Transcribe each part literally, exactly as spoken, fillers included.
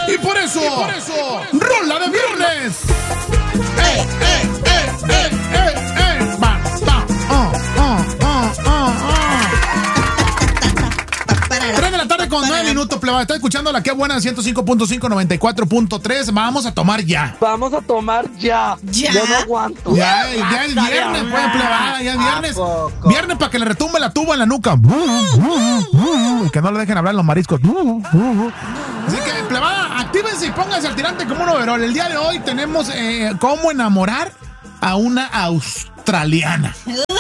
Y por eso, y por eso rola de viernes. ¡Eh, eh, eh, eh, eh, eh! ¡Va, va! ¡Oh, oh, oh, oh, oh! tres de la tarde con nueve minutos, plebada. Está escuchando la que buena ciento cinco punto cinco, noventa y cuatro punto tres. Vamos a tomar ya. Vamos a tomar ya. Ya. Yo no aguanto. Ya, ya es viernes, pues, plebada. Ya es viernes. Viernes para que le retumbe la tuba en la nuca. Que no le dejen hablar los mariscos. Así que, plebada, actívense y pónganse al tirante como un overol. El día de hoy tenemos eh, cómo enamorar a una australiana.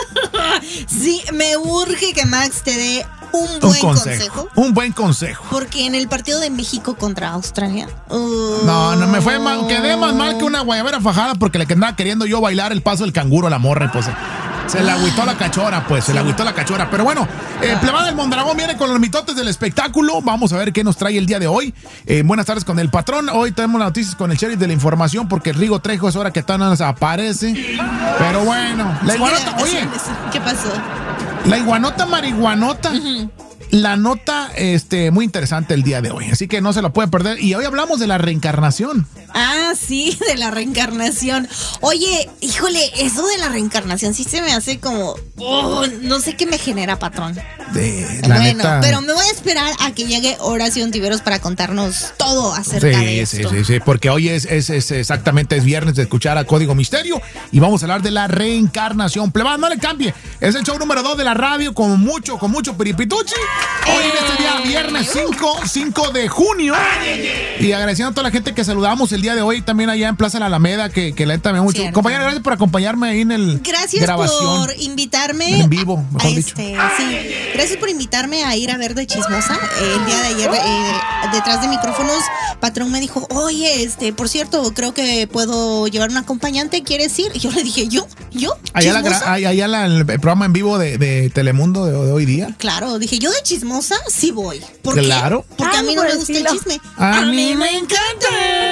Sí, me urge que Max te dé un buen un consejo, consejo. Un buen consejo. Porque en el partido de México contra Australia. Uh, No, no me fue mal. Quedé más mal que una guayabera fajada porque le andaba queriendo yo bailar el paso del canguro a la morra, pues. Se le agüitó la cachora, pues, se le agüitó la cachora. Pero bueno, eh, plebada del Mondragón viene con los mitotes del espectáculo. Vamos a ver qué nos trae el día de hoy. Eh, buenas tardes con el patrón. Hoy tenemos las noticias con el sheriff de la información porque Rigo Trejo es hora que tan aparece. Pero bueno, la iguanota, oye. ¿Qué pasó? La iguanota marihuanota. Uh-huh. La nota este, muy interesante el día de hoy, así que no se la puede perder. Y hoy hablamos de la reencarnación. Ah, sí, de la reencarnación. Oye, híjole, eso de la reencarnación sí se me hace como... Oh, no sé qué me genera, patrón. De, la bueno, neta... pero me voy a esperar a que llegue Horacio Ontiveros para contarnos todo acerca sí, de esto. Sí, sí, sí, porque hoy es, es, es exactamente es viernes de escuchar a Código Misterio y vamos a hablar de la reencarnación. Plebada, no le cambie. Es el show número dos de la radio con mucho, con mucho piripituchi. Hoy en este día, viernes cinco de junio. Y agradeciendo a toda la gente que saludamos el día de hoy, también allá en Plaza La Alameda, que, que la neta me mucho. Cierto. Compañera, gracias por acompañarme ahí en el Gracias grabación. por invitarme. En vivo, mejor a dicho. Este, sí. Gracias por invitarme a ir a ver de Chismosa. Eh, el día de ayer, eh, detrás de micrófonos, patrón me dijo, oye, este, por cierto, creo que puedo llevar un acompañante, ¿quieres ir? Y yo le dije, ¿yo? ¿Yo? Allá, la, allá la, el programa en vivo de, de Telemundo de, de hoy día. Claro, dije, yo de Chismosa sí voy. ¿Por claro. qué? Porque ah, a mí no me gusta estilo. el chisme. A, a mí me encanta.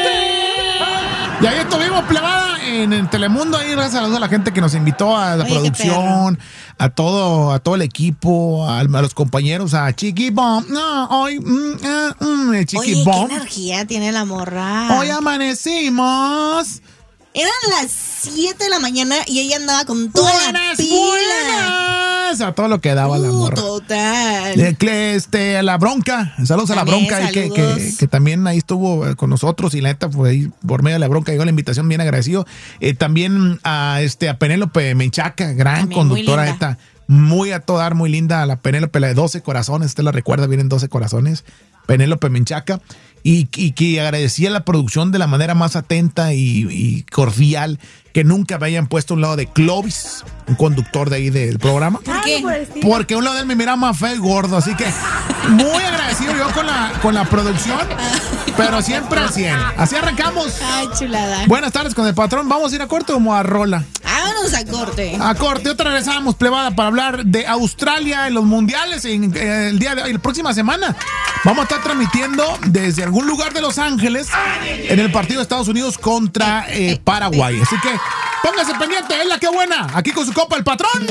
Y ahí estuvimos, plebada, en, en Telemundo. Ahí gracias a la gente que nos invitó, a la Oye, producción, a todo, a todo el equipo, a, a los compañeros, a Chiqui Bomb. No, hoy, mm, uh, mm, Chiqui Oye, Bomb. ¿qué energía tiene la morra? Hoy amanecimos. Eran las siete de la mañana y ella andaba con toda buenas, la pila. Buenas. A todo lo que daba uh, la morra. Total. Este, a la bronca. Saludos a la también, bronca. Que, que, que también ahí estuvo con nosotros. Y la neta, pues ahí por medio de la bronca llegó la invitación, bien agradecido. Eh, también a, este, a Penélope Menchaca, gran también, conductora neta. Muy a todo dar, muy linda. La Penélope, la de doce corazones. Usted la recuerda, vienen doce corazones. Penélope Menchaca. Y, y que agradecía la producción de la manera más atenta y, y cordial, que nunca me hayan puesto a un lado de Clovis, un conductor de ahí del programa. ¿Por qué? Porque a un lado de él me miraba más feo y gordo, así que muy agradecido yo con la, con la producción, pero siempre al cien. Así arrancamos. Ay, chulada. Buenas tardes con el patrón. ¿Vamos a ir a corte o a rola? Vámonos a corte. A corte. Otra regresamos, plebada, para hablar de Australia en los mundiales en, eh, el día de hoy, la próxima semana. Vamos a estar transmitiendo desde algún lugar de Los Ángeles en el partido de Estados Unidos contra eh, Paraguay. Así que póngase pendiente, es la que buena. Aquí con su copa el patrón.